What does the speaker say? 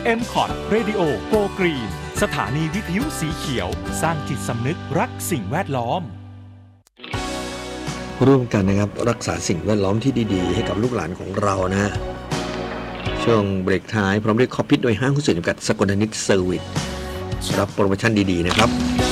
M Cot Radio Go Green สถานีวิทยุสีเขียวสร้างจิตสำนึกรักสิ่งแวดล้อมร่วมกันนะครับรักษาสิ่งแวดล้อมที่ดีๆให้กับลูกหลานของเรานะฮะช่วงเบรกท้ายพร้อมด้วยคอปพิทโดยห้างหุ้นส่วนจำกัดสกลนิตเซอร์วิสรับโปรโมชั่นดีๆนะครับ